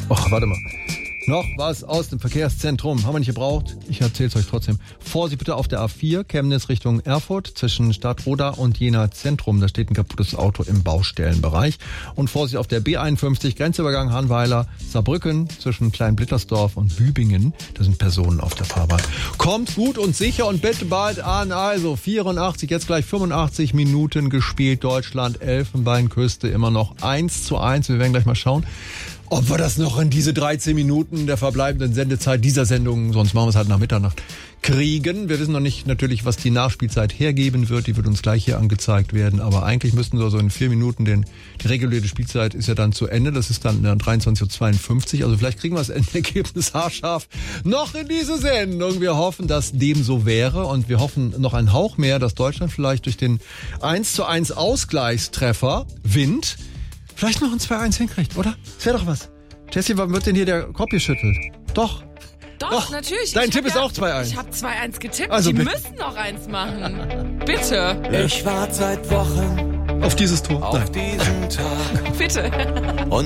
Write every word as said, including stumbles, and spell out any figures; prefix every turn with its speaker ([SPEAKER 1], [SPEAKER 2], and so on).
[SPEAKER 1] Och, warte mal. Noch was aus dem Verkehrszentrum. Haben wir nicht gebraucht? Ich erzähl's euch trotzdem. Vorsicht bitte auf der A vier, Chemnitz Richtung Erfurt, zwischen Stadtroda und Jena Zentrum. Da steht ein kaputtes Auto im Baustellenbereich. Und Vorsicht auf der B einundfünfzig, Grenzübergang Hahnweiler, Saarbrücken, zwischen Kleinblittersdorf und Bübingen. Da sind Personen auf der Fahrbahn. Kommt gut und sicher und bitte bald an. Also vierundachtzig, jetzt gleich fünfundachtzig Minuten gespielt. Deutschland, Elfenbeinküste, immer noch eins zu eins. Wir werden gleich mal schauen, ob wir das noch in diese dreizehn Minuten der verbleibenden Sendezeit dieser Sendung, sonst machen wir es halt nach Mitternacht, kriegen. Wir wissen noch nicht natürlich, was die Nachspielzeit hergeben wird. Die wird uns gleich hier angezeigt werden. Aber eigentlich müssten wir so in vier Minuten, denn die reguläre Spielzeit ist ja dann zu Ende. Das ist dann dreiundzwanzig Uhr zweiundfünfzig. Also vielleicht kriegen wir das Endergebnis haarscharf noch in diese Sendung. Wir hoffen, dass dem so wäre. Und wir hoffen noch einen Hauch mehr, dass Deutschland vielleicht durch den eins zu eins Ausgleichstreffer Wind vielleicht noch ein zwei eins hinkriegt, oder? Das wäre doch was. Jessie, wann wird denn hier der Kopf geschüttelt? Doch.
[SPEAKER 2] Doch,
[SPEAKER 1] Doch.
[SPEAKER 2] natürlich.
[SPEAKER 1] Dein
[SPEAKER 2] Ich
[SPEAKER 1] Tipp
[SPEAKER 2] hab
[SPEAKER 1] ist
[SPEAKER 2] ja,
[SPEAKER 1] auch zwei eins.
[SPEAKER 2] Ich habe zwei eins getippt.
[SPEAKER 1] Also
[SPEAKER 2] die
[SPEAKER 1] bitte.
[SPEAKER 2] müssen noch eins machen. Bitte.
[SPEAKER 3] Ich warte seit Wochen
[SPEAKER 1] auf dieses Tor.
[SPEAKER 3] auf diesen Tag.
[SPEAKER 2] Bitte.
[SPEAKER 3] Und